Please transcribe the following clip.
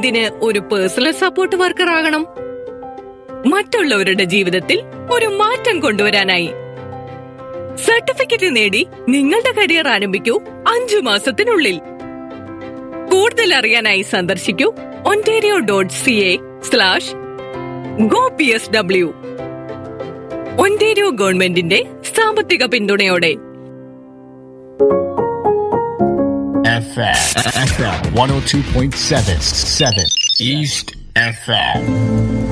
എന്തിന് ഒരു personal support worker ആകണം? മറ്റുള്ളവരുടെ ജീവിതത്തിൽ ഒരു മാറ്റം കൊണ്ടുവരാനായി. സർട്ടിഫിക്കറ്റ് നേടി നിങ്ങളുടെ കരിയർ ആരംഭിക്കൂ 5 മാസത്തിനുള്ളിൽ. കൂടുതൽ അറിയാനായി സന്ദർശിക്കൂ ontario.ca/GoPSW. ഒന്റാരിയോ ഗവൺമെന്റിന്റെ സാമ്പത്തിക പിന്തുണയോടെ. FM 102.7 East FM.